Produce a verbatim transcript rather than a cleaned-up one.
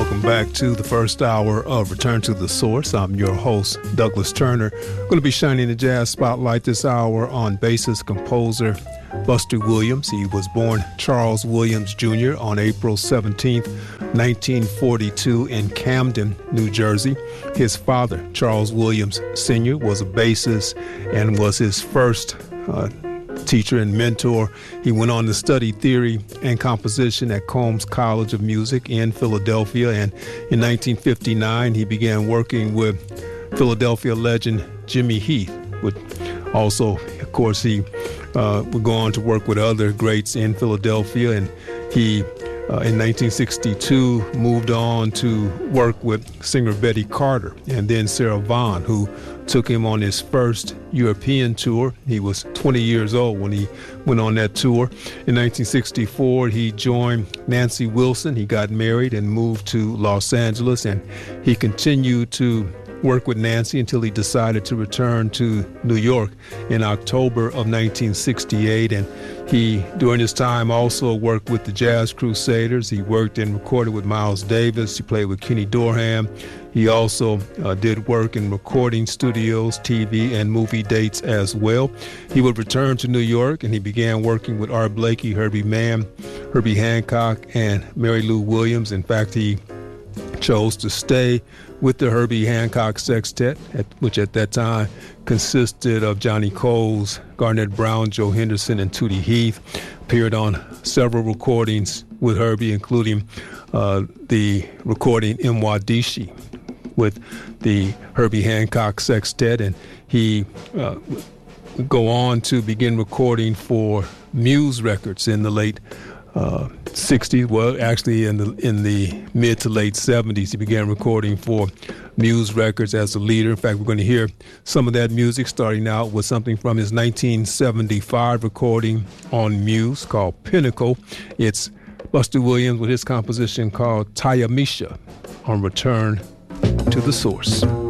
Welcome back to the first hour of Return to the Source. I'm your host, Douglas Turner. Going to be shining the jazz spotlight this hour on bassist composer Buster Williams. He was born Charles Williams Junior on April seventeenth, nineteen forty-two in Camden, New Jersey. His father, Charles Williams Senior, was a bassist and was his first uh, teacher and mentor. He went on to study theory and composition at Combs College of Music in Philadelphia, and in nineteen fifty-nine he began working with Philadelphia legend Jimmy Heath. With also, of course, he uh, would go on to work with other greats in Philadelphia, and he uh, in nineteen sixty-two moved on to work with singer Betty Carter and then Sarah Vaughan, who took him on his first European tour. He was twenty years old when he went on that tour. In nineteen sixty-four, he joined Nancy Wilson. He got married and moved to Los Angeles, and he continued to work with Nancy until he decided to return to New York in October of nineteen sixty-eight. And he, during his time, also worked with the Jazz Crusaders. He worked and recorded with Miles Davis. He played with Kenny Dorham. He also uh, did work in recording studios, T V, and movie dates as well. He would return to New York, and he began working with Art Blakey, Herbie Mann, Herbie Hancock, and Mary Lou Williams. In fact, he chose to stay with the Herbie Hancock Sextet, at, which at that time consisted of Johnny Coles, Garnett Brown, Joe Henderson, and Tootie Heath. Appeared on several recordings with Herbie, including uh, the recording Mwaddishi with the Herbie Hancock Sextet, and he uh, would go on to begin recording for Muse Records in the late uh, sixties. Well, actually in the in the mid to late seventies, he began recording for Muse Records as a leader. In fact, we're going to hear some of that music, starting out with something from his nineteen seventy-five recording on Muse called Pinnacle. It's Buster Williams with his composition called Tayamisha on Return to the Source.